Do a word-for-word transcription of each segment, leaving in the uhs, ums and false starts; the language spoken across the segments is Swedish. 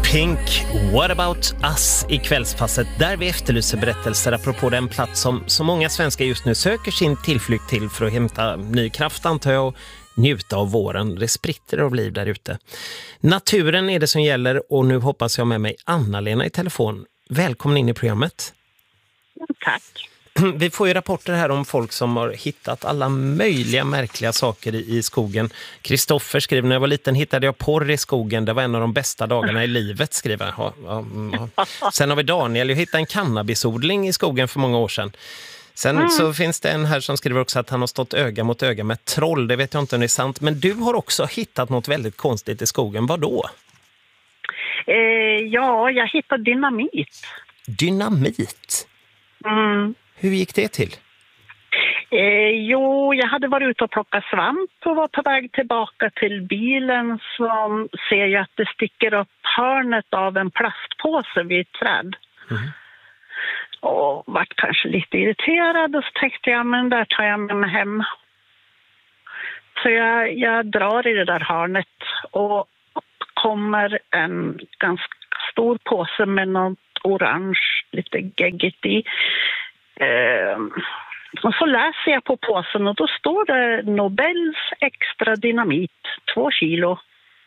Pink, What about us i kvällspasset där vi efterlyser berättelser apropå den plats som så många svenskar just nu söker sin tillflykt till för att hämta ny kraft, antar jag, och njuta av våren. Det spritter av liv där ute. Naturen är det som gäller och nu hoppas jag med mig Anna-Lena i telefon. Välkommen in i programmet. Tack. Vi får ju rapporter här om folk som har hittat alla möjliga märkliga saker i, i skogen. Kristoffer skriver, när jag var liten hittade jag porr i skogen. Det var en av de bästa dagarna i livet, skriver jag. Ja, ja, ja. Sen har vi Daniel, jag hittade en cannabisodling i skogen för många år sedan. Sen mm. så finns det en här som skriver också att han har stått öga mot öga med troll. Det vet jag inte om det är sant. Men du har också hittat något väldigt konstigt i skogen. Vad då? Eh, ja, jag hittade dynamit. Dynamit? Mm. Hur gick det till? Eh, jo, jag hade varit ute och plockat svamp och var på väg tillbaka till bilen, så ser jag att det sticker upp hörnet av en plastpåse vid ett träd. Mm. Och vart kanske lite irriterad och så tänkte jag, men där tar jag med mig hem. Så jag, jag drar i det där hörnet och kommer en ganska stor påse med något orange, lite geggigt i. Uh, och så läser jag på påsen och då står det Nobels extra dynamit, två kilo.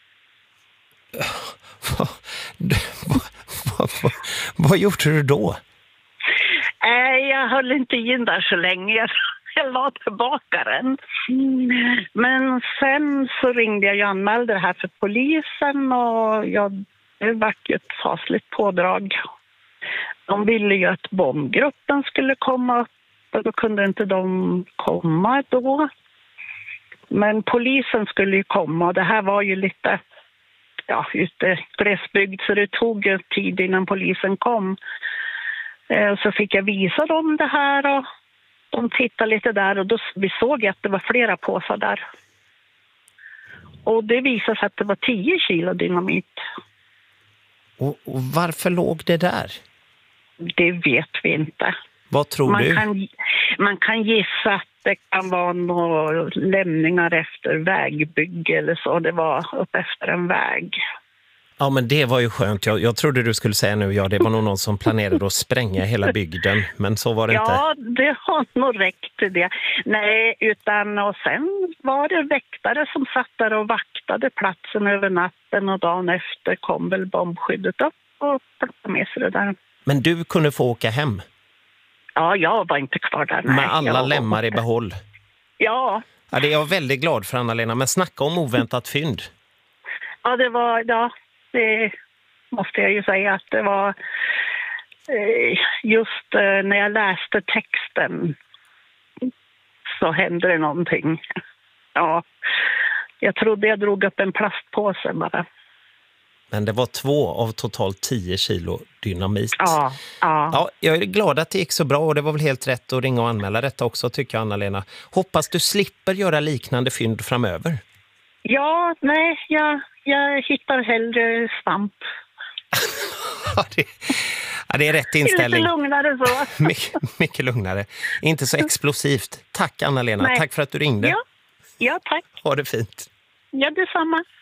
vad, vad, vad, vad, vad gjorde du då? Uh, jag höll inte in där så länge, jag, jag la tillbaka den. Mm. Men sen så ringde jag och anmälde det här för polisen och jag, det var ju ett fasligt pådrag. De ville ju att bombgruppen skulle komma upp och då kunde inte de komma då. Men polisen skulle ju komma och det här var ju lite, ja, ute glesbygd så det tog ju tid innan polisen kom. Eh, så fick jag visa dem det här och de tittade lite där och då vi såg att det var flera påsar där. Och det visade sig att det var tio kilo dynamit. Och, och varför låg det där? Det vet vi inte. Vad tror man du? Kan, man kan gissa att det kan vara några lämningar efter vägbygge eller så. Det var upp efter en väg. Ja, men det var ju skönt. Jag, jag trodde du skulle säga nu, ja, det var nog någon som planerade att spränga hela bygden. Men så var det ja, inte. Ja, det har nog räckt till det. Nej, utan och sen var det väktare som satt där och vaktade platsen över natten och dagen efter kom väl bombskyddet upp och plockade med sig det där. Men du kunde få åka hem? Ja, jag var inte kvar där. Nej. Med alla jag lemmar i behåll? Ja. Ja, det är jag väldigt glad för, Anna-Lena. Men snacka om oväntat fynd. Ja, det var, ja, det måste jag ju säga att det var eh, just eh, när jag läste texten så hände det någonting. Ja, jag trodde jag drog upp en plastpåse bara. Men det var två av totalt tio kilo dynamit. Ja, ja. Ja, jag är glad att det gick så bra och det var väl helt rätt att ringa och anmäla detta också, tycker jag, Anna-Lena. Hoppas du slipper göra liknande fynd framöver. Ja, nej, jag, jag hittar hellre svamp. ja, det, ja, det är rätt inställning. Lite lugnare så. My, mycket lugnare. Inte så explosivt. Tack, Anna-Lena. Nej. Tack för att du ringde. Ja, ja, tack. Ha det fint. Ja, detsamma.